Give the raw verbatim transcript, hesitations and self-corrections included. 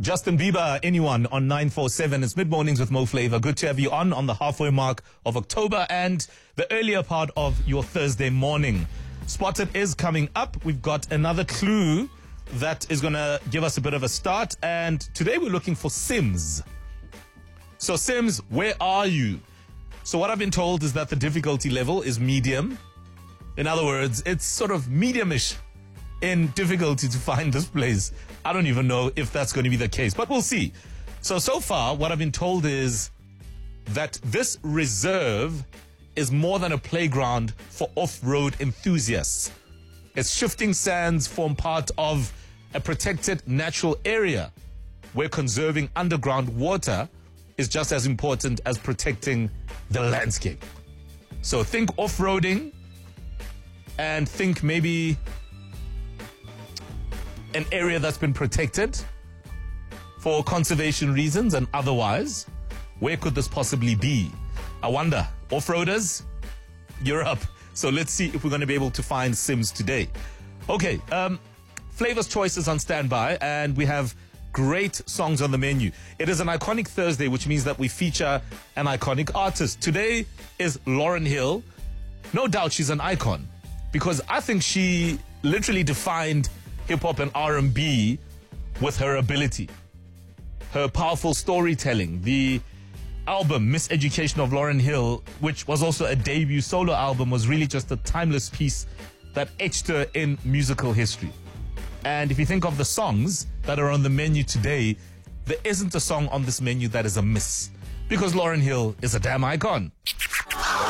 Justin Bieber, anyone on nine four seven. It's Mid-Mornings with Mo Flava. Good to have you on on the halfway mark of October and the earlier part of your Thursday morning. Spotted is coming up. We've got another clue that is going to give us a bit of a start. And today we're looking for Sims. So Sims, where are you? So what I've been told is that the difficulty level is medium. In other words, it's sort of medium-ish in difficulty to find this place. I don't even know if that's going to be the case, but we'll see. So, so far, what I've been told is that this reserve is more than a playground for off-road enthusiasts. Its shifting sands form part of a protected natural area where conserving underground water is just as important as protecting the landscape. So think off-roading and think maybe an area that's been protected for conservation reasons and otherwise. Where could this possibly be? I wonder. Off-roaders, you're up. So let's see if we're going to be able to find Sims today. Okay, um, Flava's Choice is on standby, and we have great songs on the menu. It is an iconic Thursday, which means that we feature an iconic artist. Today is Lauryn Hill. No doubt she's an icon, because I think she literally defined hip-hop and R and B with her ability, her powerful storytelling. The album Miseducation of Lauryn Hill, which was also a debut solo album, was really just a timeless piece that etched her in musical history. And if you think of the songs that are on the menu today, there isn't a song on this menu that is a miss, because Lauryn Hill is a damn icon.